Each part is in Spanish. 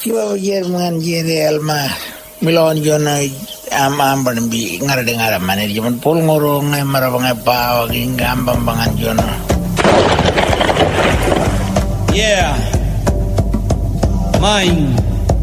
Siwa Jerman jere alma milon jona am bi ngara manir jaman pul ngoro ngai marabang pa gingambang bangan jona. Yeah. Mine.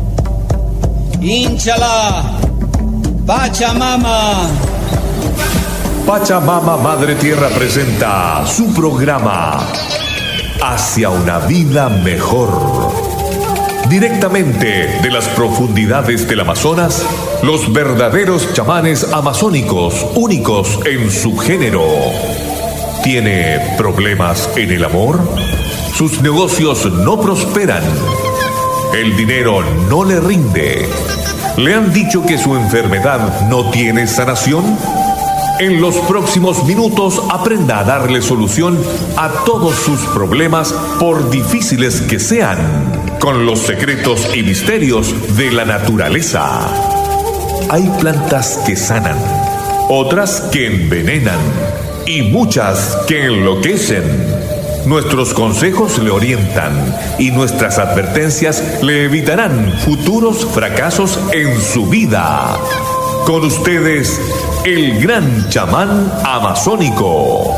Inshallah. Pachamama. Pachamama Madre Tierra presenta su programa Hacia una vida mejor. Directamente de las profundidades del Amazonas, los verdaderos chamanes amazónicos, únicos en su género. ¿Tiene problemas en el amor? Sus negocios no prosperan. El dinero no le rinde. ¿Le han dicho que su enfermedad no tiene sanación? En los próximos minutos aprenda a darle solución a todos sus problemas, por difíciles que sean, con los secretos y misterios de la naturaleza. Hay plantas que sanan, otras que envenenan y muchas que enloquecen. Nuestros consejos le orientan y nuestras advertencias le evitarán futuros fracasos en su vida. Con ustedes, el gran chamán amazónico.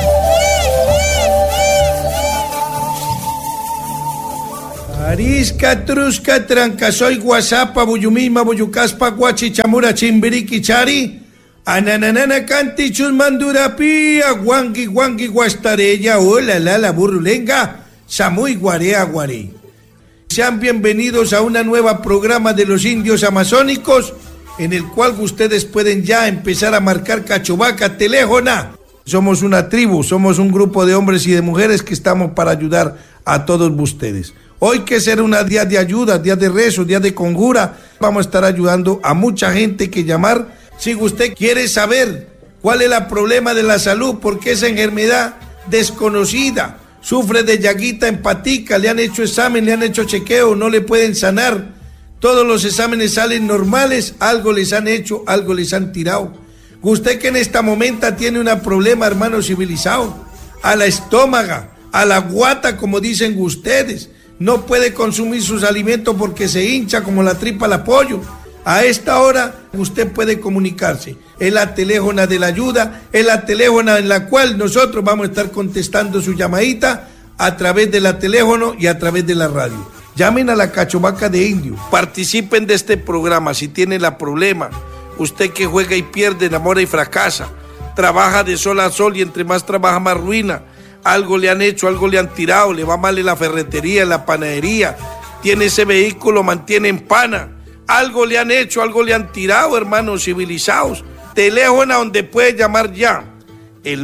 Arisca, trusca, trancasoy, guasapa, buyumima, buyucaspa, guachi, chamura, chimbiriqui, chari, ananana, canti, chusmandurapi, guangui, guangui, guastarella, hola, la burrulenga, samuy, guarea, guarí. Sean bienvenidos a una nueva programa de los indios amazónicos, en el cual ustedes pueden ya empezar a marcar cachovaca, teléjona. Somos una tribu, somos un grupo de hombres y de mujeres que estamos para ayudar a todos ustedes. Hoy que será un día de ayuda, día de rezo, día de conjura, vamos a estar ayudando a mucha gente que llamar. Si usted quiere saber cuál es el problema de la salud, porque esa enfermedad desconocida, sufre de llaguita en patica, le han hecho examen, le han hecho chequeo, no le pueden sanar. Todos los exámenes salen normales, algo les han hecho, algo les han tirado. Usted que en esta momento tiene un problema, hermano civilizado, a la estómaga, a la guata, como dicen ustedes, no puede consumir sus alimentos porque se hincha como la tripa al pollo. A esta hora usted puede comunicarse. Es la teléfona de la ayuda, es la teléfona en la cual nosotros vamos a estar contestando su llamadita a través de la teléfono y a través de la radio. Llamen a la cachovaca de indio, participen de este programa si tiene la problema. Usted que juega y pierde, enamora y fracasa, trabaja de sol a sol y entre más trabaja más ruina. Algo le han hecho, algo le han tirado, le va mal en la ferretería, en la panadería, tiene ese vehículo, mantiene en pana. Algo le han hecho, algo le han tirado, hermanos civilizados. Teléfono donde puede llamar ya, el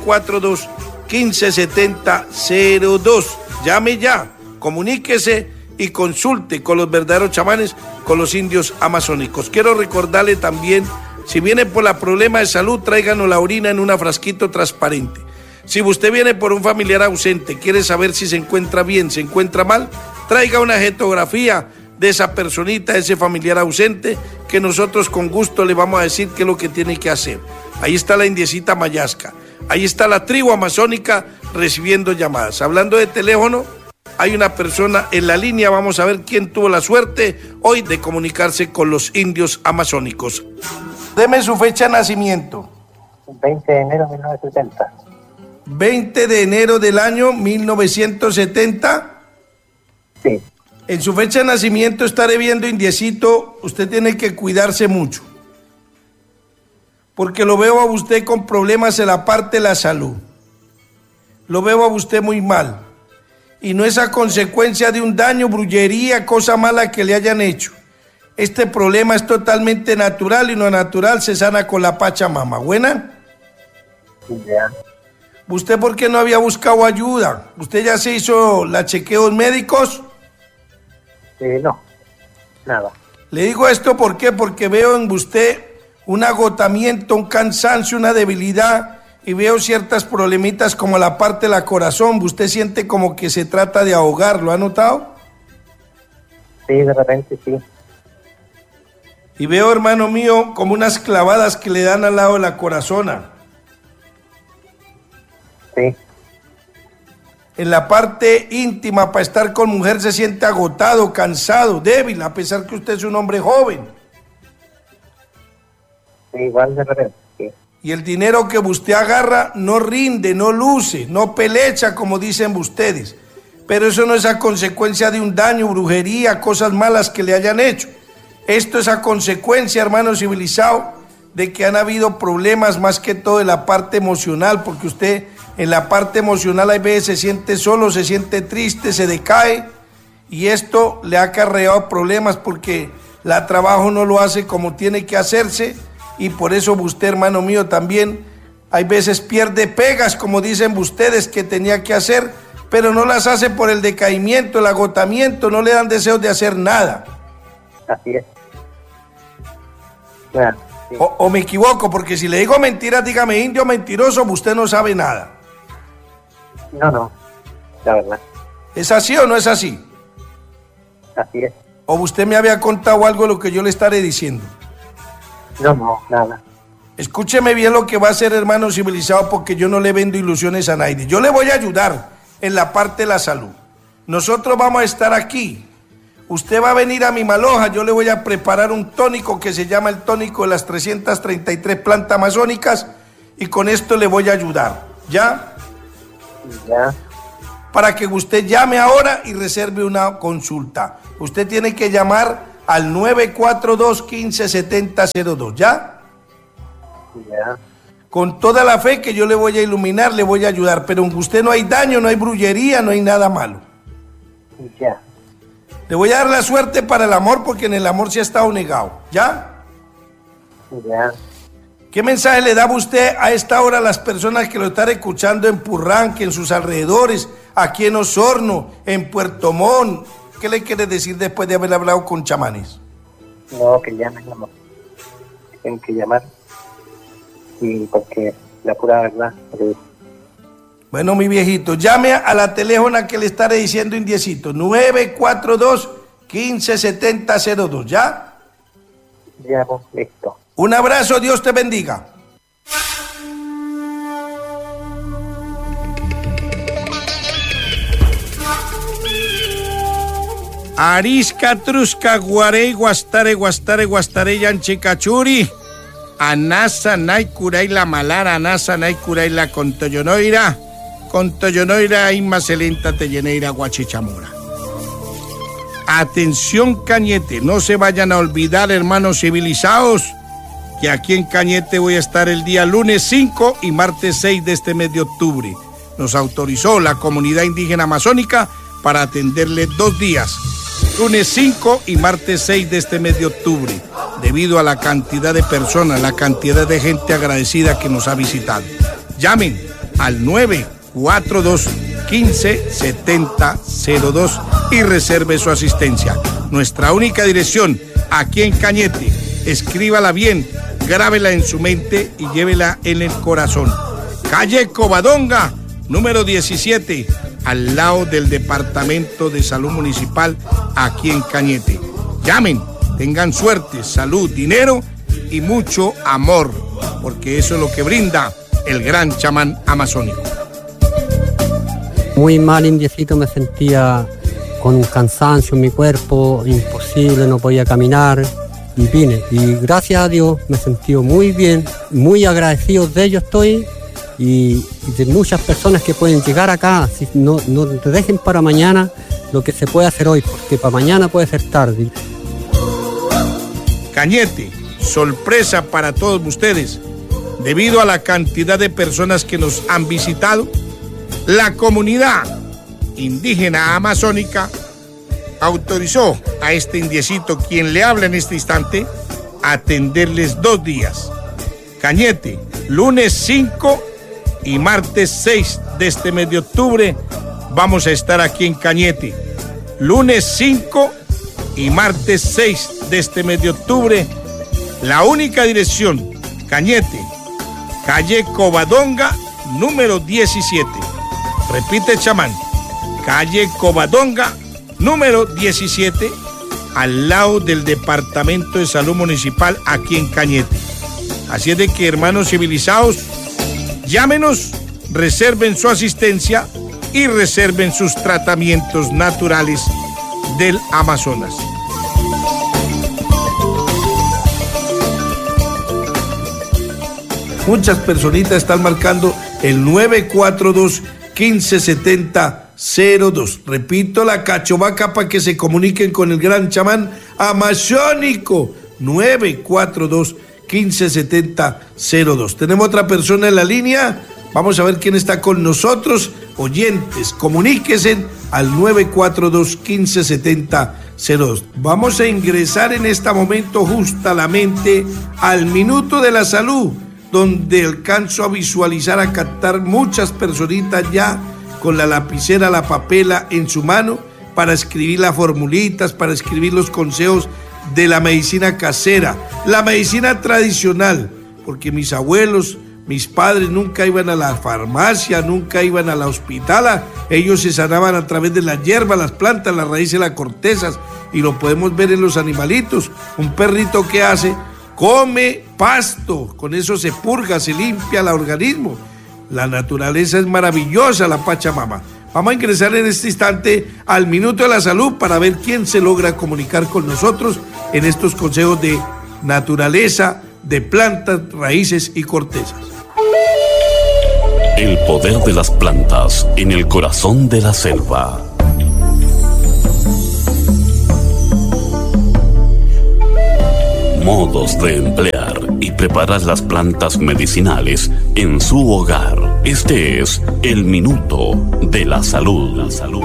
942-1570-02. Llame ya, comuníquese y consulte con los verdaderos chamanes, con los indios amazónicos. Quiero recordarle también, si viene por la problema de salud, tráiganos la orina en un frasquito transparente. Si usted viene por un familiar ausente, quiere saber si se encuentra bien, se encuentra mal, traiga una fotografía de esa personita, ese familiar ausente, que nosotros con gusto le vamos a decir qué es lo que tiene que hacer. Ahí está la indiecita Mayasca, ahí está la tribu amazónica recibiendo llamadas. Hablando de teléfono, hay una persona en la línea, vamos a ver quién tuvo la suerte hoy de comunicarse con los indios amazónicos. Deme su fecha de nacimiento. 20 de enero de 1970. 20 de enero del año 1970. Sí. En su fecha de nacimiento estaré viendo, indiecito, usted tiene que cuidarse mucho. Porque lo veo a usted con problemas en la parte de la salud. Lo veo a usted muy mal. Y no es a consecuencia de un daño, brujería, cosa mala que le hayan hecho. Este problema es totalmente natural y lo natural se sana con la Pachamama. ¿Buena? Ya. ¿Usted por qué no había buscado ayuda? ¿Usted ya se hizo los chequeos médicos? No, nada. Le digo esto ¿por qué? Porque veo en usted un agotamiento, un cansancio, una debilidad. Y veo ciertas problemitas como la parte del corazón. Usted siente como que se trata de ahogar, ¿lo ha notado? Sí, de repente sí. Y veo, hermano mío, como unas clavadas que le dan al lado de la corazona. Sí. en la parte íntima para estar con mujer se siente agotado, cansado, débil, a pesar que usted es un hombre joven. Sí, igual de repente, sí. Y el dinero que usted agarra no rinde, no luce, no pelecha, como dicen ustedes. Pero eso no es a consecuencia de un daño, brujería, cosas malas que le hayan hecho. Esto es a consecuencia, hermano civilizado, de que han habido problemas más que todo en la parte emocional, porque usted en la parte emocional hay veces se siente solo, se siente triste, se decae, y esto le ha acarreado problemas porque la trabajo no lo hace como tiene que hacerse, y por eso usted, hermano mío, también hay veces pierde pegas, como dicen ustedes, que tenía que hacer, pero no las hace por el decaimiento, el agotamiento, no le dan deseos de hacer nada. Así es. Claro, sí. O me equivoco, porque si le digo mentiras, dígame indio mentiroso, usted no sabe nada. No, la verdad. ¿Es así o no es así? Así es. ¿O usted me había contado algo de lo que yo le estaré diciendo? No, nada. Escúcheme bien lo que va a hacer, hermano civilizado, porque yo no le vendo ilusiones a nadie. Yo le voy a ayudar en la parte de la salud. Nosotros vamos a estar aquí. Usted va a venir a mi maloja, yo le voy a preparar un tónico que se llama el tónico de las 333 plantas amazónicas, y con esto le voy a ayudar. ¿Ya? Ya. Para que usted llame ahora y reserve una consulta. Usted tiene que llamar al 942-157002, ¿ya? Ya. Con toda la fe que yo le voy a iluminar, le voy a ayudar, pero en usted no hay daño, no hay brujería, no hay nada malo. Ya. Le voy a dar la suerte para el amor, porque en el amor sí ha estado negado, ¿ya? Ya. ¿Qué mensaje le daba usted a esta hora a las personas que lo están escuchando en Purranque, en sus alrededores, aquí en Osorno, en Puerto Montt? ¿Qué le quiere decir después de haber hablado con chamanes? No, que llamen, no. Tienen que llamar. Y porque la pura verdad. Bueno, mi viejito, llame a la teléfono que le estaré diciendo indiecito, 942-157002, ¿ya? Ya, listo. Un abrazo, Dios te bendiga. Arisca, Trusca, Guarey, Guastare, Yanchicachuri, Anasa, Naicuray, la Malara, Anasa, Naicuray, la Contoyonoira, Imacelenta, Telleneira, Guachichamora. Atención, Cañete, no se vayan a olvidar, hermanos civilizados, que aquí en Cañete voy a estar el día lunes 5 y martes 6 de este mes de octubre. Nos autorizó la comunidad indígena amazónica para atenderle 2 días, lunes 5 y martes 6 de este mes de octubre, debido a la cantidad de personas, la cantidad de gente agradecida que nos ha visitado. Llamen al 942-157002 y reserve su asistencia. Nuestra única dirección, aquí en Cañete. Escríbala bien, grábela en su mente y llévela en el corazón. Calle Covadonga, número 17, al lado del Departamento de Salud Municipal, aquí en Cañete. Llamen, tengan suerte, salud, dinero y mucho amor, porque eso es lo que brinda el gran chamán amazónico. Muy mal, indiecito, me sentía con un cansancio en mi cuerpo, imposible, no podía caminar. Y vine, y gracias a Dios me sentí muy bien, muy agradecido de ello estoy, y de muchas personas que pueden llegar acá. Si no te dejen para mañana lo que se puede hacer hoy, porque para mañana puede ser tarde. Cañete, sorpresa para todos ustedes, debido a la cantidad de personas que nos han visitado, la comunidad indígena amazónica autorizó a este indiecito, quien le habla en este instante, a atenderles 2 días. Cañete, lunes 5 y martes 6 de este mes de octubre, vamos a estar aquí en Cañete. Lunes 5 y martes 6 de este mes de octubre, la única dirección, Cañete, calle Covadonga, número 17. Repite, chamán, calle Covadonga, número 17, al lado del Departamento de Salud Municipal, aquí en Cañete. Así es de que, hermanos civilizados, llámenos, reserven su asistencia y reserven sus tratamientos naturales del Amazonas. Muchas personitas están marcando el 942-1570-02. Repito, la cachovaca para que se comuniquen con el gran chamán amazónico. 942-1570-02. Tenemos otra persona en la línea. Vamos a ver quién está con nosotros. Oyentes, comuníquense al 942-1570-02. Vamos a ingresar en este momento justamente al Minuto de la Salud, donde alcanzo a visualizar, a captar muchas personitas ya con la lapicera, la papela en su mano para escribir las formulitas, para escribir los consejos de la medicina casera, la medicina tradicional, porque mis abuelos, mis padres nunca iban a la farmacia, nunca iban a la hospital, ellos se sanaban a través de las hierbas, las plantas, las raíces, las cortezas, y lo podemos ver en los animalitos. Un perrito que hace, come pasto, con eso se purga, se limpia el organismo. La naturaleza es maravillosa, la Pachamama. Vamos a ingresar en este instante al Minuto de la Salud para ver quién se logra comunicar con nosotros en estos consejos de naturaleza, de plantas, raíces y cortezas. El poder de las plantas en el corazón de la selva. Modos de emplear y preparar las plantas medicinales en su hogar. Este es el Minuto de la Salud.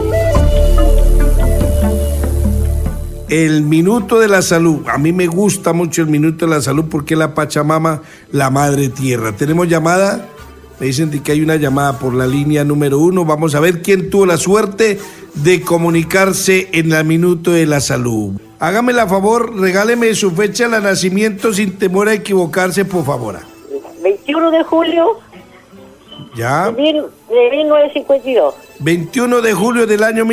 El Minuto de la Salud. A mí me gusta mucho el Minuto de la Salud porque la Pachamama, la Madre Tierra. ¿Tenemos llamada? Me dicen que hay una llamada por la línea número 1. Vamos a ver quién tuvo la suerte de comunicarse en el Minuto de la Salud. Hágame la favor, regáleme su fecha de nacimiento sin temor a equivocarse, por favor. 21 de julio ¿Ya? de 1952. 21 de julio del año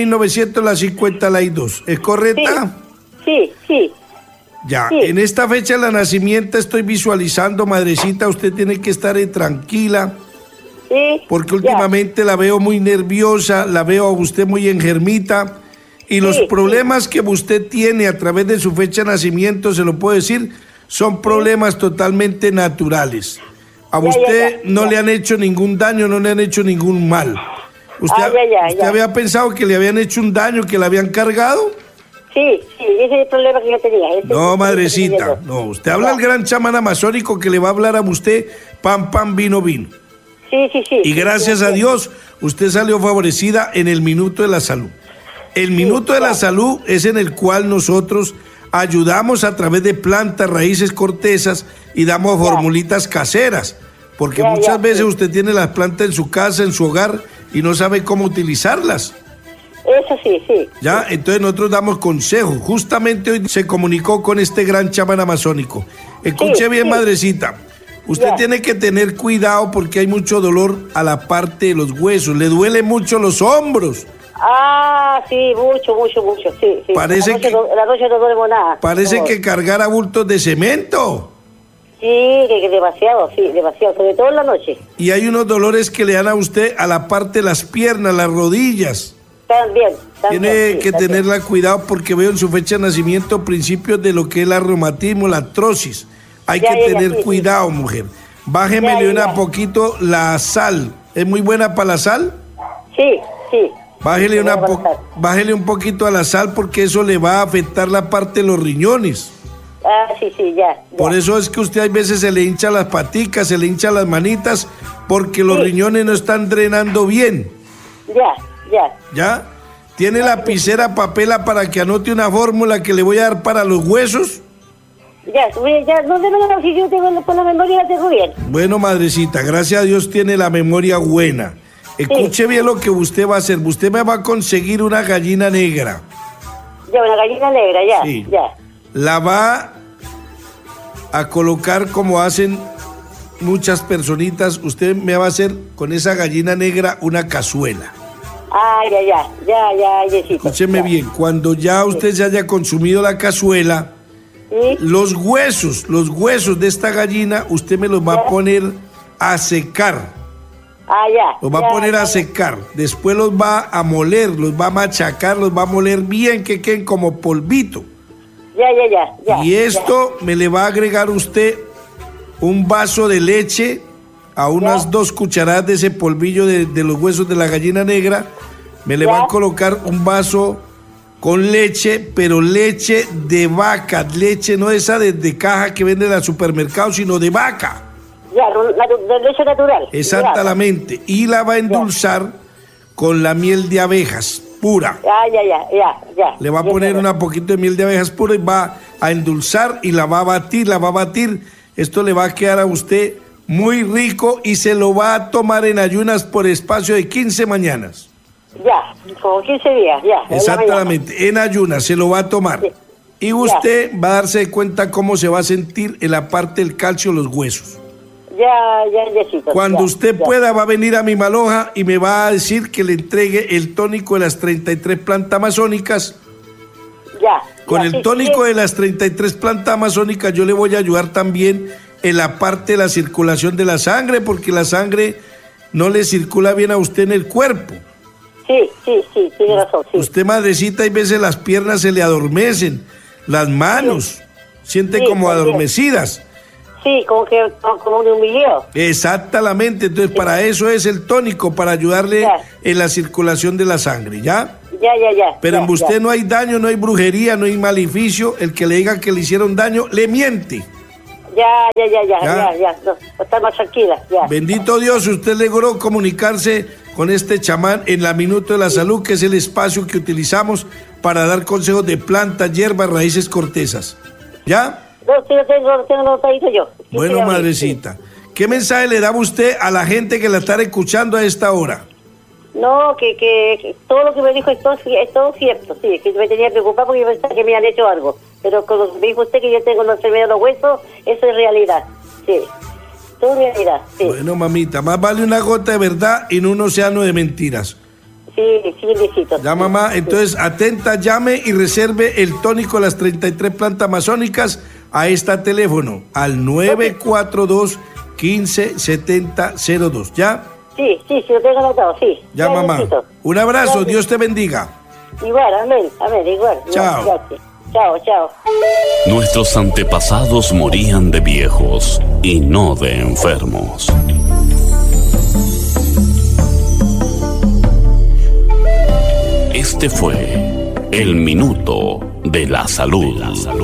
1952. ¿Es correcta? Sí. Ya, sí. En esta fecha de nacimiento estoy visualizando, madrecita, usted tiene que estar tranquila. Sí. Porque últimamente la veo muy nerviosa, la veo a usted muy enfermita. Y los problemas que usted tiene a través de su fecha de nacimiento, se lo puedo decir, son problemas totalmente naturales. A usted no le han hecho ningún daño, no le han hecho ningún mal. ¿Usted había pensado que le habían hecho un daño, que le habían cargado? Sí, ese es el problema que yo tenía. No, madrecita, no. Usted habla al gran chamán amazónico que le va a hablar a usted pan, vino. Sí. Y gracias a Dios, usted salió favorecida en el Minuto de la Salud. El Minuto de la Salud es en el cual nosotros ayudamos a través de plantas, raíces, cortezas y damos formulitas caseras, porque muchas veces usted tiene las plantas en su casa, en su hogar y no sabe cómo utilizarlas. Eso sí. Ya, entonces nosotros damos consejos. Justamente hoy se comunicó con este gran chamán amazónico. Escuche bien, madrecita. Usted tiene que tener cuidado porque hay mucho dolor a la parte de los huesos. Le duele mucho los hombros. Ah, sí, mucho, sí. Parece la noche no duermo nada. Parece que cargara bultos de cemento. Sí, que demasiado, sobre todo en la noche. Y hay unos dolores que le dan a usted a la parte de las piernas, las rodillas. También. Tiene que tenerla cuidado porque veo en su fecha de nacimiento principios de lo que es el reumatismo, la artrosis. Hay que tener cuidado, mujer. Bájemele un poquito la sal. ¿Es muy buena para la sal? Sí. Bájele un poquito a la sal porque eso le va a afectar la parte de los riñones. Ah, sí, ya. Por eso es que usted hay veces se le hincha las paticas, se le hincha las manitas, porque los riñones no están drenando bien. ¿Ya? ¿Tiene lapicera, papela para que anote una fórmula que le voy a dar para los huesos? Ya, no tengo la si yo tengo por la memoria, la tengo bien. Bueno, madrecita, gracias a Dios tiene la memoria buena. Escuche bien lo que usted va a hacer. Usted me va a conseguir una gallina negra. Ya, una gallina negra, ya. La va a colocar como hacen muchas personitas. Usted me va a hacer con esa gallina negra una cazuela. Ah, ya, Escúcheme bien, cuando ya usted se haya consumido la cazuela, los huesos de esta gallina, usted me los va a poner a secar. Ya. Los va a poner a secar. Después los va a moler, los va a machacar, los va a moler bien que queden como polvito. Ya. Y esto me le va a agregar usted un vaso de leche a unas 2 cucharadas de ese polvillo de los huesos de la gallina negra. Me le va a colocar un vaso con leche, pero leche de vaca, leche no esa de caja que venden al supermercado, sino de vaca. De leche natural. Exactamente. Y la va a endulzar con la miel de abejas pura. Ya. Le va a poner una poquito de miel de abejas pura y va a endulzar y la va a batir. Esto le va a quedar a usted muy rico y se lo va a tomar en ayunas por espacio de 15 mañanas. Ya, como 15 días, ya. Exactamente, en ayunas se lo va a tomar. Sí. Y usted va a darse de cuenta cómo se va a sentir en la parte del calcio, los huesos. Ya. Cuando usted pueda, va a venir a mi Maloja y me va a decir que le entregue el tónico de las 33 plantas amazónicas. Con el tónico de las 33 plantas amazónicas yo le voy a ayudar también en la parte de la circulación de la sangre, porque la sangre no le circula bien a usted en el cuerpo. Sí, tiene razón, sí. Usted, madrecita, hay veces las piernas se le adormecen, las manos siente como adormecidas. Sí, como de un video. Exactamente, entonces para eso es el tónico, para ayudarle en la circulación de la sangre, ¿ya? Ya. Pero en usted no hay daño, no hay brujería, no hay maleficio. El que le diga que le hicieron daño, le miente. Ya. No, está más tranquila, ya. Bendito Dios, usted logró comunicarse con este chamán en la Minuto de la Salud, que es el espacio que utilizamos para dar consejos de plantas, hierbas, raíces, cortezas. ¿Ya? No, sí, lo tengo notadito yo. Bueno, madrecita, ¿qué mensaje le da usted a la gente que la está escuchando a esta hora? No, que todo lo que me dijo es todo cierto, sí, que me tenía preocupado porque yo pensaba que me habían hecho algo. Pero como me dijo usted que yo tengo la enfermedad de los huesos, eso es realidad, sí. Todo es realidad, sí. Bueno, mamita, más vale una gota de verdad y no un océano de mentiras. Sí, necesito. Ya, mamá, entonces atenta, llame y reserve el tónico de las 33 plantas amazónicas a este teléfono, al 942-157002, ¿ya? Sí, lo tengo anotado, sí. Ya, mamá. Necesito. Un abrazo, Gracias. Dios te bendiga. Igual, amén, igual. Chao. Gracias. Chao. Nuestros antepasados morían de viejos y no de enfermos. Este fue el Minuto de la Salud.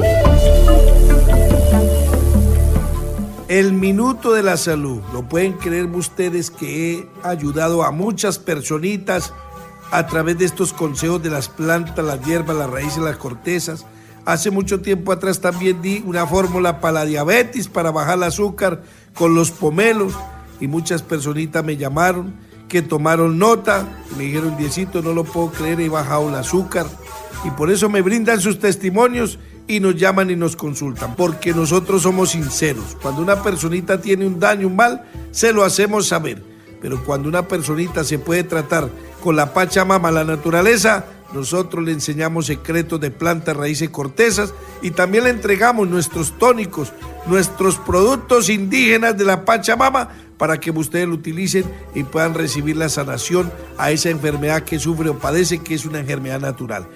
El Minuto de la Salud. ¿Lo pueden creer ustedes que he ayudado a muchas personitas a través de estos consejos de las plantas, las hierbas, las raíces, las cortezas? Hace mucho tiempo atrás también di una fórmula para la diabetes, para bajar el azúcar con los pomelos, y muchas personitas me llamaron, que tomaron nota, me dijeron, Diosito, no lo puedo creer, he bajado el azúcar, y por eso me brindan sus testimonios y nos llaman y nos consultan, porque nosotros somos sinceros. Cuando una personita tiene un daño, un mal, se lo hacemos saber, pero cuando una personita se puede tratar con la Pachamama, la naturaleza, nosotros le enseñamos secretos de plantas, raíces, cortezas, y también le entregamos nuestros tónicos, nuestros productos indígenas de la Pachamama, para que ustedes lo utilicen y puedan recibir la sanación a esa enfermedad que sufre o padece, que es una enfermedad natural.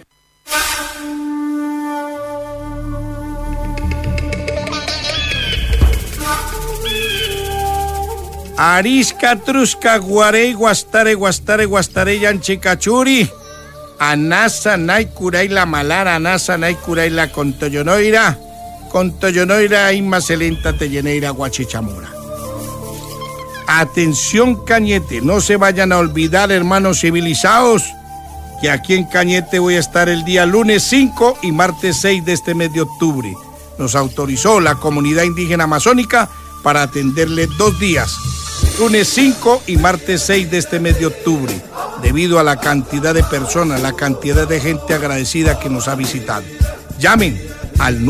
Arisca, trusca, guarey, guastare, yanche, cachuri. Anasa, naicuray, la malara, anasa, naicuray, la contoyonoira, inmacelenta, telleneira, guachichamora. Atención, Cañete, no se vayan a olvidar, hermanos civilizados, que aquí en Cañete voy a estar el día lunes 5 y martes 6 de este mes de octubre. Nos autorizó la comunidad indígena amazónica para atenderle 2 días, lunes 5 y martes 6 de este mes de octubre, debido a la cantidad de personas, la cantidad de gente agradecida que nos ha visitado. Llamen al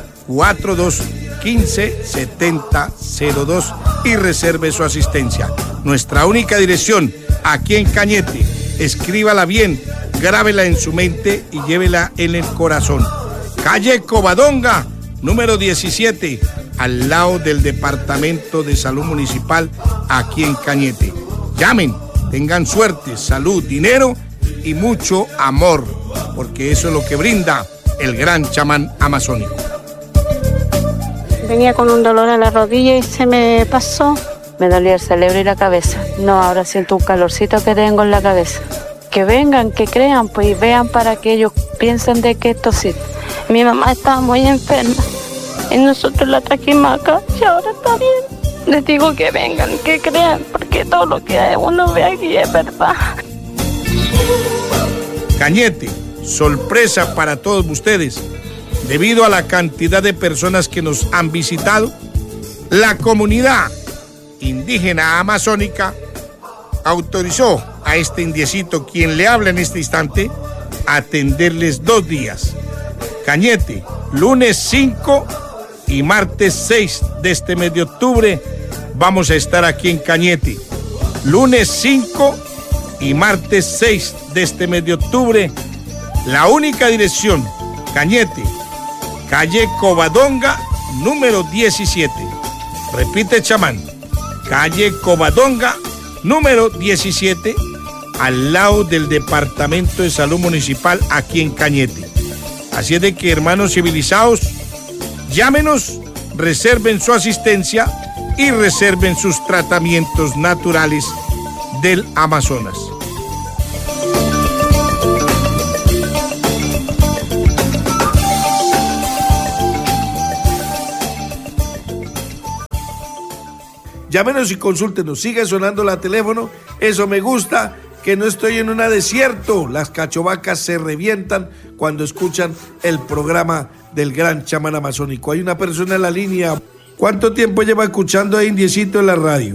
942-157002 y reserve su asistencia. Nuestra única dirección, aquí en Cañete. Escríbala bien, grábela en su mente y llévela en el corazón. Calle Covadonga, número 17, al lado del Departamento de Salud Municipal, aquí en Cañete. Llamen, tengan suerte, salud, dinero y mucho amor, porque eso es lo que brinda el gran chamán amazónico. Venía con un dolor a la rodilla y se me pasó. Me dolía el cerebro y la cabeza. No, ahora siento un calorcito que tengo en la cabeza. Que vengan, que crean, pues, y vean para que ellos piensen de que esto sí. Mi mamá estaba muy enferma y nosotros la trajimos acá y ahora está bien. Les digo que vengan, que crean, porque todo lo que uno ve aquí es verdad. Cañete, sorpresa para todos ustedes. Debido a la cantidad de personas que nos han visitado, la comunidad indígena amazónica autorizó a este indiecito, quien le habla en este instante, a atenderles 2 días. Cañete, lunes 5 y martes 6 de este mes de octubre vamos a estar aquí en Cañete. Lunes 5 y martes 6 de este mes de octubre. La única dirección, Cañete, calle Covadonga, número 17. Repite, chamán. Calle Covadonga, número 17, al lado del Departamento de Salud Municipal, aquí en Cañete. Así es de que, hermanos civilizados, llámenos, reserven su asistencia y reserven sus tratamientos naturales del Amazonas. Llámenos y consúltenos, sigue sonando la teléfono, eso me gusta, que no estoy en un desierto. Las cachovacas se revientan cuando escuchan el programa del gran chamán amazónico. Hay una persona en la línea. ¿Cuánto tiempo lleva escuchando a Indiecito en la radio?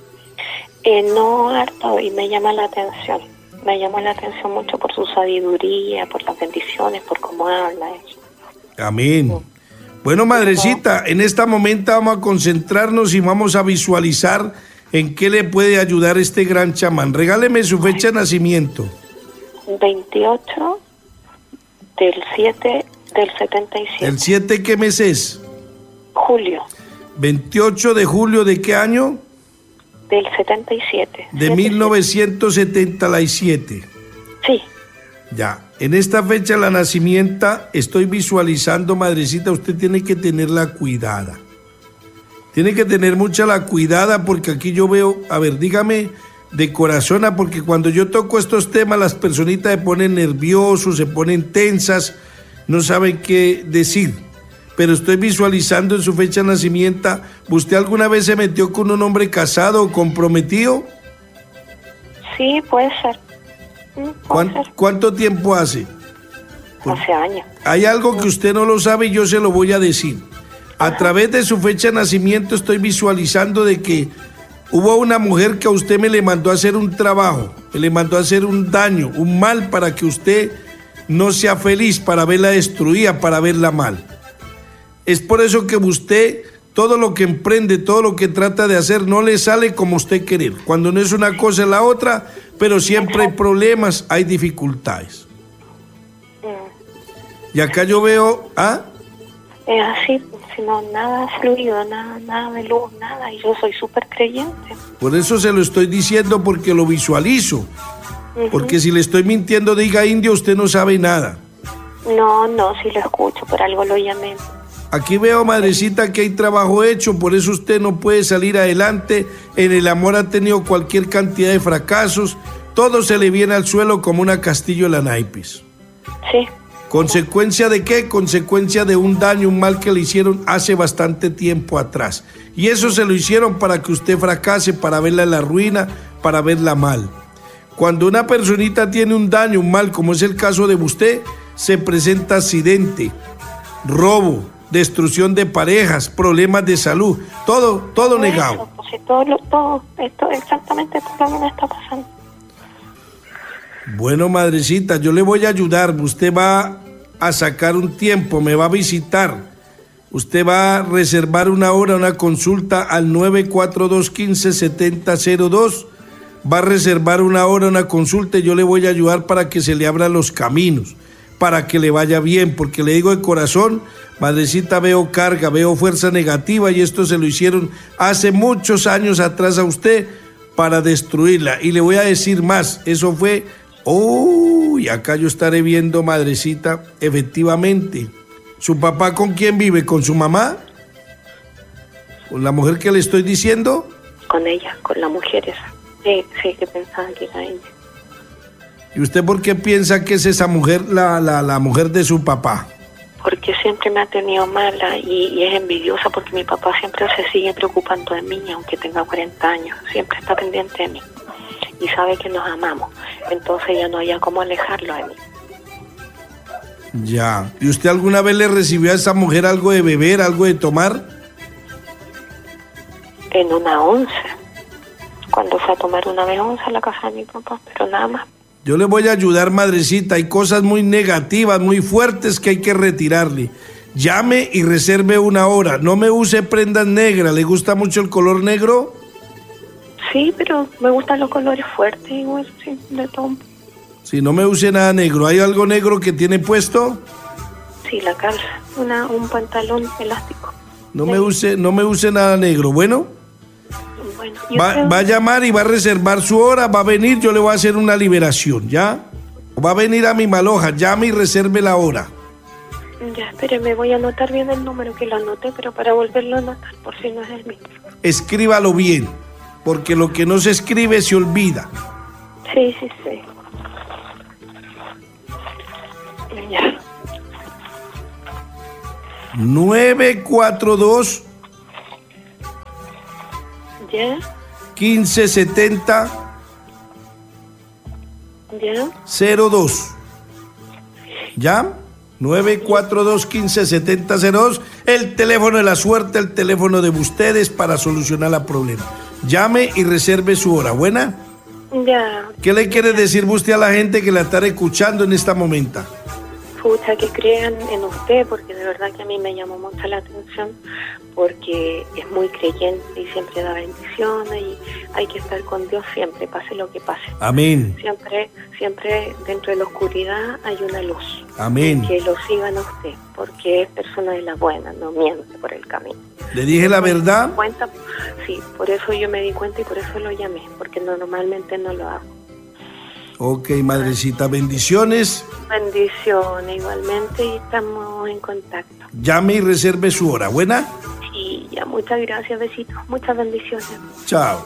No harto, y me llama la atención. Me llama la atención mucho por su sabiduría, por las bendiciones, por cómo habla. Amén. Bueno, madrecita, en este momento vamos a concentrarnos y vamos a visualizar en qué le puede ayudar este gran chamán. Regáleme su fecha de nacimiento. 28 del 7 del 77. ¿El 7 qué mes es? Julio. 28 de julio, ¿de qué año? Del 77. De 1977. Sí. Ya, en esta fecha de la nacimiento estoy visualizando, madrecita, usted tiene que tenerla cuidada. Tiene que tener mucha la cuidada porque aquí yo veo, a ver, dígame de corazón, porque cuando yo toco estos temas las personitas se ponen nerviosos, se ponen tensas, no saben qué decir. Pero estoy visualizando en su fecha de nacimiento, ¿usted alguna vez se metió con un hombre casado o comprometido? Sí, puede ser. ¿Cuánto tiempo hace? Hace años. Hay algo que usted no lo sabe y yo se lo voy a decir. A través de su fecha de nacimiento estoy visualizando de que hubo una mujer que a usted me le mandó a hacer un trabajo, me le mandó a hacer un daño, un mal para que usted no sea feliz, para verla destruida, para verla mal. Es por eso que usted, todo lo que emprende, todo lo que trata de hacer, no le sale como usted quiere. Cuando no es una cosa es la otra, pero siempre hay problemas, hay dificultades. Y acá yo veo, Es así, sino nada fluido, nada de luz, nada, y yo soy súper creyente. Por eso se lo estoy diciendo, porque lo visualizo. Porque si le estoy mintiendo, diga indio, usted no sabe nada. No, sí lo escucho, por algo lo llamé. Aquí veo, madrecita, que hay trabajo hecho, por eso usted no puede salir adelante. En el amor ha tenido cualquier cantidad de fracasos, todo se le viene al suelo como una castillo de la naipes. Sí. ¿Consecuencia de qué? Consecuencia de un daño, un mal que le hicieron hace bastante tiempo atrás. Y eso se lo hicieron para que usted fracase, para verla en la ruina, para verla mal. Cuando una personita tiene un daño, un mal, como es el caso de usted, se presenta accidente, robo, destrucción de parejas, problemas de salud, todo negado. Pues sí, todo, esto exactamente todo lo que me está pasando. Bueno, madrecita, yo le voy a ayudar. Usted va a sacar un tiempo, me va a visitar. Usted va a reservar una hora, una consulta al 942-15-7002. Va a reservar una hora, una consulta y yo le voy a ayudar para que se le abran los caminos, para que le vaya bien, porque le digo de corazón, madrecita, veo carga, veo fuerza negativa y esto se lo hicieron hace muchos años atrás a usted para destruirla. Y le voy a decir más, eso fue... Uy, acá yo estaré viendo, madrecita, efectivamente. ¿Su papá con quién vive? ¿Con su mamá? ¿Con la mujer que le estoy diciendo? Con ella, con la mujer esa. Sí, que pensaba que era ella. ¿Y usted por qué piensa que es esa mujer, la mujer de su papá? Porque siempre me ha tenido mala y es envidiosa porque mi papá siempre se sigue preocupando de mí, aunque tenga 40 años. Siempre está pendiente de mí y sabe que nos amamos. Entonces ya no había cómo alejarlo de mí. Ya. ¿Y usted alguna vez le recibió a esa mujer algo de beber, algo de tomar? En una 11. Cuando fue a tomar una vez 11 a la casa de mi papá, pero nada más. Yo le voy a ayudar, madrecita. Hay cosas muy negativas, muy fuertes que hay que retirarle. Llame y reserve una hora. No me use prendas negras. ¿Le gusta mucho el color negro? Sí, pero me gustan los colores fuertes, igual, sí, de todo. Sí, no me use nada negro. ¿Hay algo negro que tiene puesto? Sí, la calza. Un pantalón elástico. No me use nada negro. Bueno. Bueno, va a llamar y va a reservar su hora, va a venir, yo le voy a hacer una liberación, ¿ya? Va a venir a mi Maloja, llame y reserve la hora. Ya, espéreme, voy a anotar bien el número que lo anoté, pero para volverlo a anotar, por si no es el mismo. Escríbalo bien, porque lo que no se escribe se olvida. Sí. Ya. 942 ¿Ya? 1570 ¿Ya? 02. ¿Ya? 942-1570-02. El teléfono de la suerte, el teléfono de ustedes para solucionar el problema. Llame y reserve su hora. ¿Buena? Ya. ¿Qué le quiere decir usted a la gente que la está escuchando en este momento? Pucha, que crean en usted, porque de verdad que a mí me llamó mucho la atención, porque es muy creyente y siempre da bendiciones y hay que estar con Dios siempre, pase lo que pase. Amén. Siempre dentro de la oscuridad hay una luz. Amén. Que lo sigan a usted, porque es persona de la buena, no miente por el camino. ¿Le dije la verdad? Sí, por eso yo me di cuenta y por eso lo llamé, porque normalmente no lo hago. Ok, madrecita, bendiciones. Bendiciones igualmente y estamos en contacto. Llame y reserve su hora, ¿buena? Sí, ya, muchas gracias, besitos, muchas bendiciones. Chao.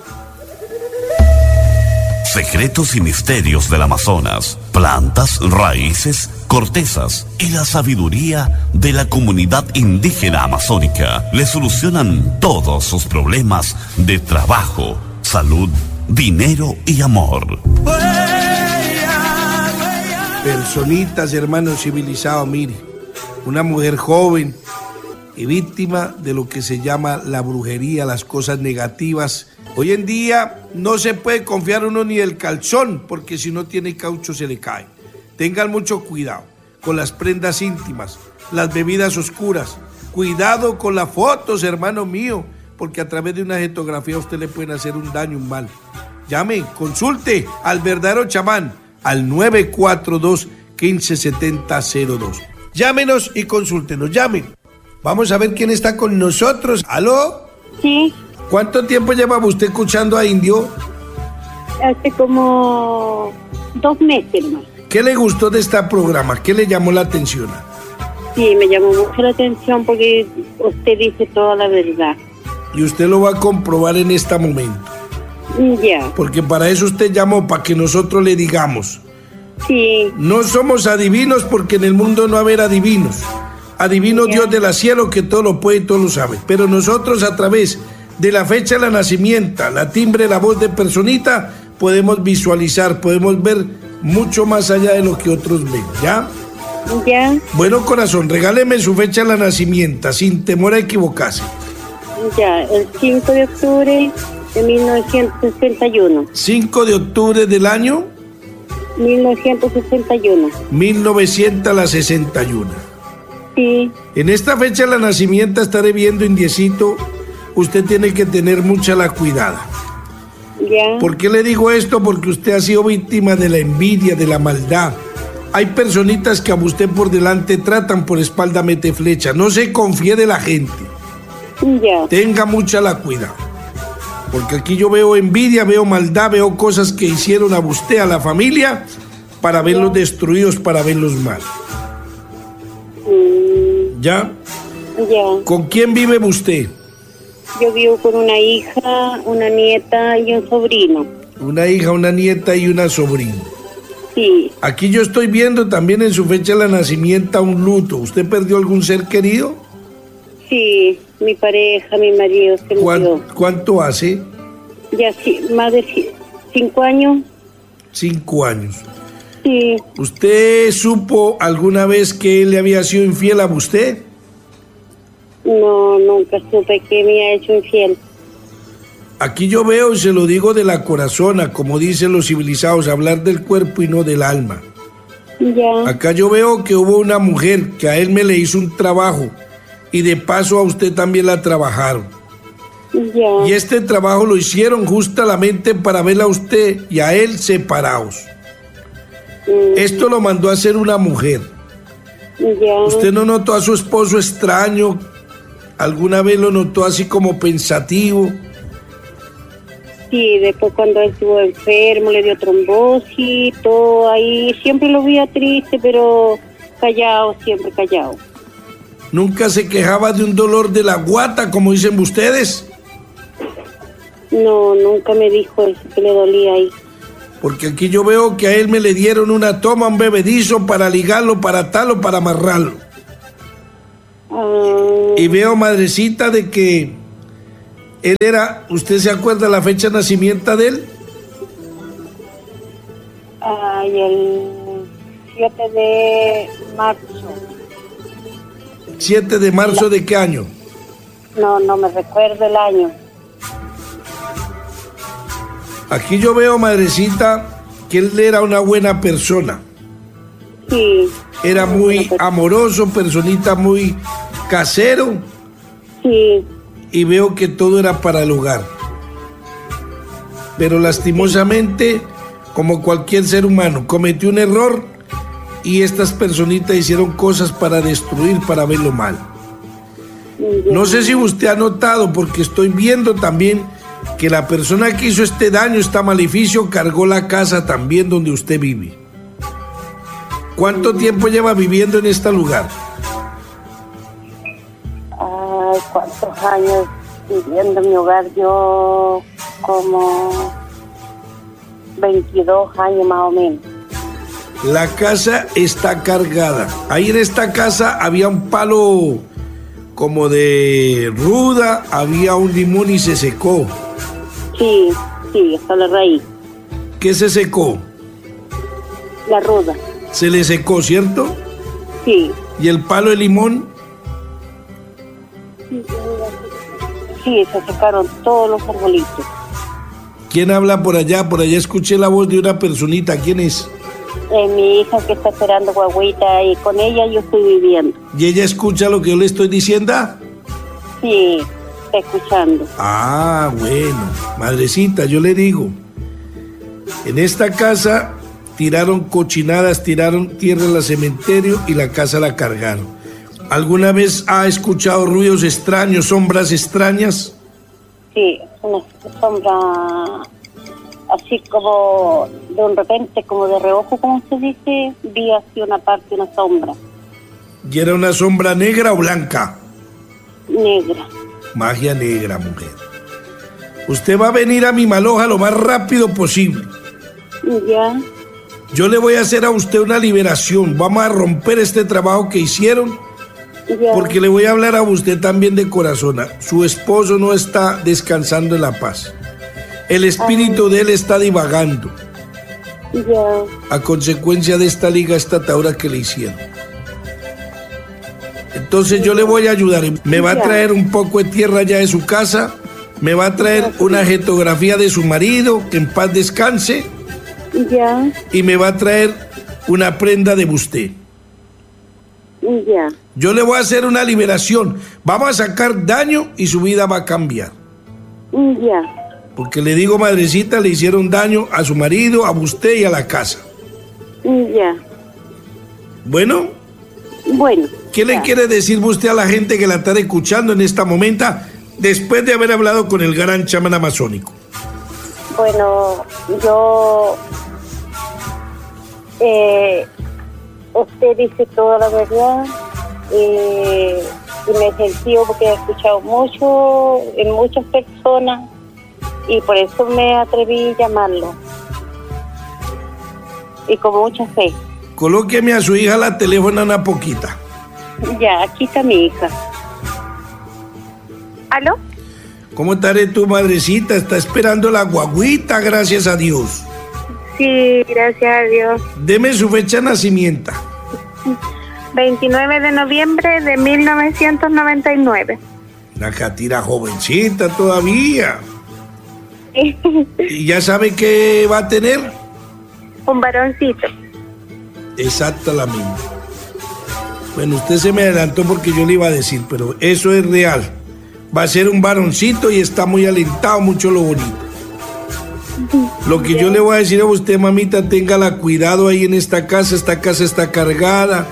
Secretos y misterios del Amazonas, plantas, raíces, cortezas y la sabiduría de la comunidad indígena amazónica le solucionan todos sus problemas de trabajo, salud, dinero y amor. Personitas, hermanos civilizados, mire, una mujer joven y víctima de lo que se llama la brujería, las cosas negativas. Hoy en día no se puede confiar uno ni el calzón, porque si no tiene caucho se le cae. Tengan mucho cuidado con las prendas íntimas, las bebidas oscuras. Cuidado con las fotos, hermano mío, porque a través de una fotografía a usted le pueden hacer un daño, un mal. Llame, consulte al verdadero chamán al 942-1570-02. Llámenos y consúltenos, llamen. Vamos a ver quién está con nosotros. ¿Aló? Sí. ¿Cuánto tiempo lleva usted escuchando a Indio? Hace como 2 meses, hermano. ¿Qué le gustó de este programa? ¿Qué le llamó la atención? Sí, me llamó mucho la atención porque usted dice toda la verdad. Y usted lo va a comprobar en este momento. Ya. Porque para eso usted llamó, para que nosotros le digamos. Sí. No somos adivinos porque en el mundo no haber adivinos. Adivino Dios de la cielo que todo lo puede y todo lo sabe. Pero nosotros a través de la fecha de la nacimiento, la timbre, la voz de personita, podemos visualizar, podemos ver mucho más allá de lo que otros ven, ¿ya? Ya. Bueno, corazón, regáleme su fecha de la nacimiento, sin temor a equivocarse. Ya, el 5 de octubre de 1961. 5 de octubre del año 1961. 1961. Sí. En esta fecha de la nacimiento estaré viendo, indiecito, usted tiene que tener mucha la cuidada. Ya. ¿Por qué le digo esto? Porque usted ha sido víctima de la envidia, de la maldad. Hay personitas que a usted por delante tratan, por espalda mete flecha. No se confíe de la gente. Ya. Tenga mucha la cuidado. Porque aquí yo veo envidia, veo maldad, veo cosas que hicieron a usted, a la familia, para verlos destruidos, para verlos mal. ¿Ya? Ya. ¿Con quién vive usted? Yo vivo con una hija, una nieta y un sobrino. Una hija, una nieta y una sobrina. Sí. Aquí yo estoy viendo también en su fecha de nacimiento un luto. ¿Usted perdió algún ser querido? Sí, mi pareja, mi marido se murió. ¿Cuánto hace? Ya sí, más de 5 años. 5 años. Sí. ¿Usted supo alguna vez que él le había sido infiel a usted? No, nunca supe que me ha hecho infiel. Aquí yo veo, y se lo digo de la corazona, como dicen los civilizados, hablar del cuerpo y no del alma. Ya. Acá yo veo que hubo una mujer que a él me le hizo un trabajo y de paso a usted también la trabajaron. Ya. Y este trabajo lo hicieron justamente para verla a usted y a él separados. Esto lo mandó a hacer una mujer. Ya. ¿Usted no notó a su esposo extraño? ¿Alguna vez lo notó así como pensativo? Sí, después cuando él estuvo enfermo, le dio trombosis, todo ahí, siempre lo veía triste, pero callado, siempre callado. ¿Nunca se quejaba de un dolor de la guata, como dicen ustedes? No, nunca me dijo eso, que le dolía ahí. Porque aquí yo veo que a él me le dieron una toma, un bebedizo para ligarlo, para atarlo, para amarrarlo. Y veo, madrecita, de que él era, ¿usted se acuerda la fecha de nacimiento de él? Ay, el 7 de marzo. ¿7 de marzo de qué año? No me recuerdo el año. Aquí yo veo, madrecita, que él era una buena persona. Sí. Era muy amoroso, personita muy casero. Sí. Y veo que todo era para el hogar. Pero lastimosamente, como cualquier ser humano, cometió un error y estas personitas hicieron cosas para destruir, para verlo mal. No sé si usted ha notado, porque estoy viendo también que la persona que hizo este daño, este maleficio, cargó la casa también donde usted vive. ¿Cuánto tiempo lleva viviendo en este lugar? Ay, ¿cuántos años viviendo en mi hogar? Yo como 22 años más o menos. La casa está cargada. Ahí en esta casa había un palo como de ruda, había un limón y se secó. Sí, hasta la raíz. ¿Qué se secó? La ruda. Se le secó, ¿cierto? Sí. ¿Y el palo de limón? Sí, se secaron todos los arbolitos. ¿Quién habla por allá? Por allá escuché la voz de una personita. ¿Quién es? Mi hija que está esperando guagüita y con ella yo estoy viviendo. ¿Y ella escucha lo que yo le estoy diciendo? Sí, está escuchando. Ah, bueno. Madrecita, yo le digo, en esta casa tiraron cochinadas, tiraron tierra en el cementerio y la casa la cargaron. ¿Alguna vez ha escuchado ruidos extraños, sombras extrañas? Sí, una sombra así como de repente, como de reojo, como se dice, vi así una parte, una sombra. ¿Y era una sombra negra o blanca? Negra. Magia negra, mujer. Usted va a venir a mi Maloja lo más rápido posible. Ya. Yo le voy a hacer a usted una liberación. Vamos a romper este trabajo que hicieron. Ya. Porque le voy a hablar a usted también de corazón. Su esposo no está descansando en la paz. El espíritu de él está divagando. Ya. A consecuencia de esta liga, esta atadura que le hicieron. Entonces yo le voy a ayudar. Me va a traer un poco de tierra ya de su casa. Me va a traer una jetografía de su marido, que en paz descanse. Ya. Y me va a traer una prenda de usted. Ya. Yo le voy a hacer una liberación. Vamos a sacar daño y su vida va a cambiar. Ya. Porque le digo, madrecita, le hicieron daño a su marido, a usted y a la casa. Ya. Bueno. Bueno. ¿Qué le quiere decir usted a la gente que la está escuchando en esta momento después de haber hablado con el gran chamán amazónico? Bueno, yo... usted dice toda la verdad y me he sentido porque he escuchado mucho en muchas personas y por eso me atreví a llamarlo y con mucha fe. Colóqueme a su hija la teléfono una poquita. Ya, aquí está mi hija. ¿Aló? ¿Cómo estaré tu madrecita? Está esperando la guaguita, gracias a Dios. Sí, gracias a Dios. Deme su fecha de nacimiento. 29 de noviembre de 1999. Una catira jovencita todavía. ¿Y ya sabe qué va a tener? Un varoncito. Exacto, la misma. Bueno, usted se me adelantó porque yo le iba a decir, pero eso es real. Va a ser un varoncito y está muy alentado, mucho lo bonito. Lo que yo le voy a decir a usted, mamita, téngala cuidado ahí en esta casa está cargada.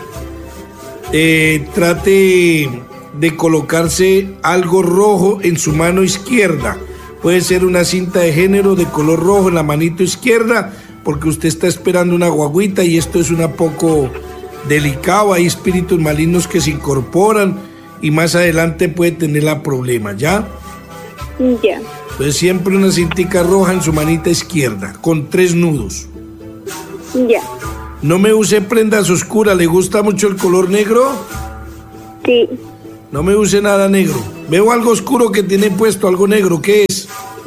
Trate de colocarse algo rojo en su mano izquierda. Puede ser una cinta de género de color rojo en la manito izquierda, porque usted está esperando una guaguita y esto es un poco delicado. Hay espíritus malignos que se incorporan y más adelante puede tener la problema, ¿ya? Ya. Entonces siempre una cintica roja en su manita izquierda, con 3 nudos. Ya. No me use prendas oscuras, ¿le gusta mucho el color negro? Sí. No me use nada negro. Veo algo oscuro que tiene puesto, algo negro, ¿qué es?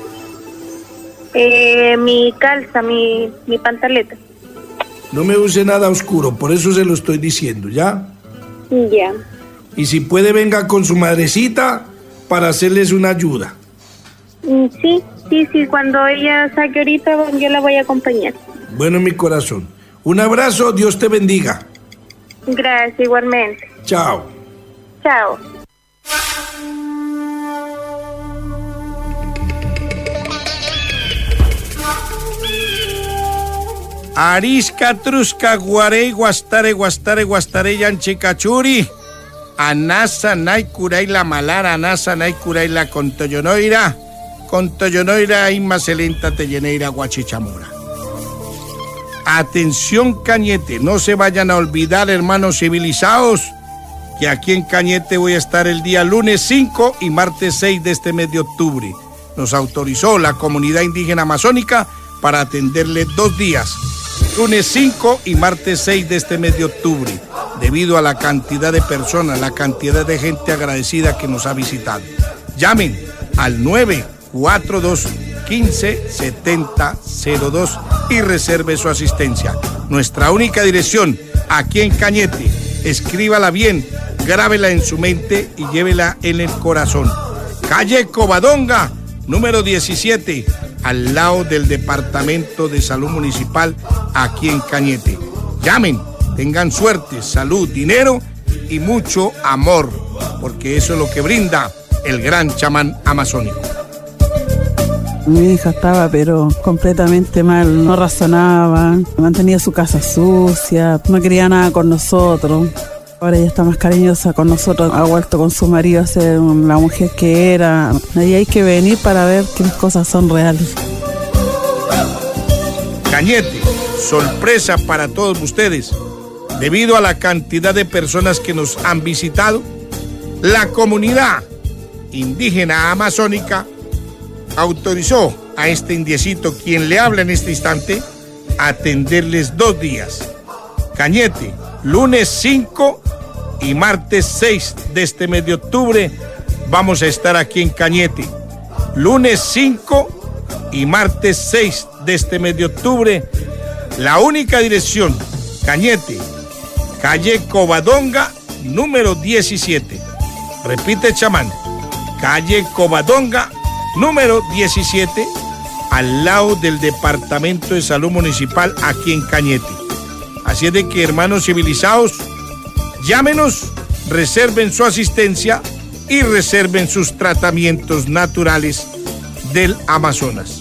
Mi calza, mi pantaleta. No me use nada oscuro, por eso se lo estoy diciendo, ¿ya? Ya. Y si puede, venga con su madrecita para hacerles una ayuda. Sí, cuando ella saque ahorita yo la voy a acompañar. Bueno, mi corazón. Un abrazo, Dios te bendiga. Gracias, igualmente. Chao. Chao. Arisca, trusca, guarey, guastare, yanche, cachuri. Anasa, naicuray, la malara, anasa, naicuray, la contoyonoira, inmacelenta, telleneira, guachichamura. Atención, Cañete, no se vayan a olvidar, hermanos civilizados, que aquí en Cañete voy a estar el día lunes 5 y martes 6 de este mes de octubre. Nos autorizó la comunidad indígena amazónica para atenderle 2 días, lunes 5 y martes 6 de este mes de octubre, debido a la cantidad de personas, la cantidad de gente agradecida que nos ha visitado. Llamen al 942-157002 y reserve su asistencia. Nuestra única dirección, aquí en Cañete. Escríbala bien, grábela en su mente y llévela en el corazón. Calle Covadonga, número 17, al lado del Departamento de Salud Municipal, aquí en Cañete. Llamen, tengan suerte, salud, dinero y mucho amor, porque eso es lo que brinda el gran chamán amazónico. Mi hija estaba pero completamente mal, no razonaba, mantenía su casa sucia, no quería nada con nosotros. Ahora ella está más cariñosa con nosotros, ha vuelto con su marido a ser la mujer que era. Ahí hay que venir para ver que las cosas son reales. Cañete, sorpresa para todos ustedes. Debido a la cantidad de personas que nos han visitado, la comunidad indígena amazónica autorizó a este indiecito, quien le habla en este instante, a atenderles 2 días. Cañete, lunes 5 y martes 6 de este mes de octubre, vamos a estar aquí en Cañete. Lunes 5 y martes 6 de este mes de octubre, la única dirección, Cañete, calle Covadonga, número 17. Repite, chamán, calle Covadonga, número 17, al lado del Departamento de Salud Municipal, aquí en Cañete. Así es de que, hermanos civilizados, llámenos, reserven su asistencia y reserven sus tratamientos naturales del Amazonas.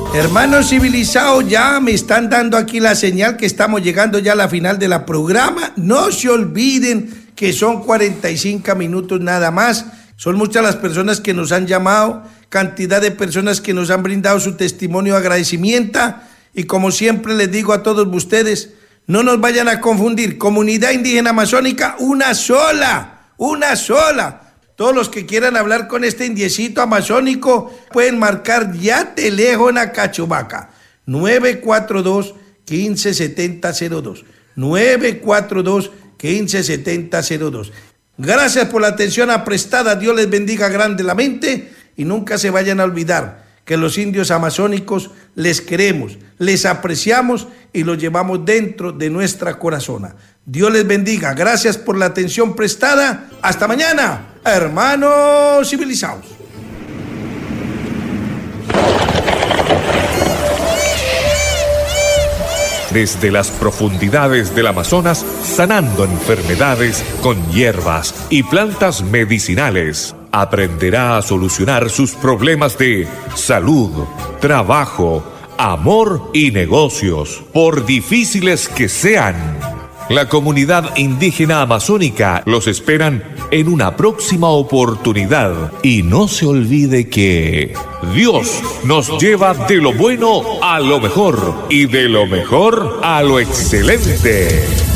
Hermanos civilizados, ya me están dando aquí la señal que estamos llegando ya a la final de la programa. No se olviden que son 45 minutos nada más. Son muchas las personas que nos han llamado, cantidad de personas que nos han brindado su testimonio de agradecimiento. Y como siempre les digo a todos ustedes, no nos vayan a confundir. Comunidad indígena amazónica, una sola. Todos los que quieran hablar con este indiecito amazónico pueden marcar ya teléfono a Cachubaca 942-157002 942-157002. Gracias por la atención prestada. Dios les bendiga grandemente y nunca se vayan a olvidar que los indios amazónicos les queremos, les apreciamos y los llevamos dentro de nuestra corazón. Dios les bendiga. Gracias por la atención prestada. Hasta mañana, hermanos civilizados. Desde las profundidades del Amazonas, sanando enfermedades con hierbas y plantas medicinales, aprenderá a solucionar sus problemas de salud, trabajo, amor y negocios, por difíciles que sean. La comunidad indígena amazónica los esperan en una próxima oportunidad. Y no se olvide que Dios nos lleva de lo bueno a lo mejor y de lo mejor a lo excelente.